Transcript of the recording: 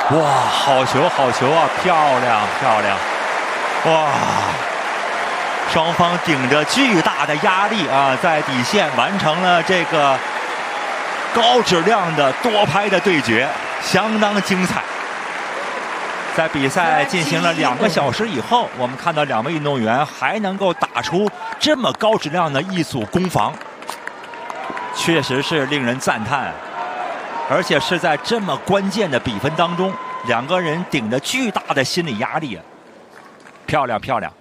哇，好球好球啊，漂亮漂亮！哇，双方顶着巨大的压力啊，在底线完成了这个高质量的多拍的对决，相当精彩。在比赛进行了2个小时以后，我们看到2位运动员还能够打出这么高质量的一组攻防，确实是令人赞叹。而且是在这么关键的比分当中，2个人顶着巨大的心理压力啊，漂亮漂亮。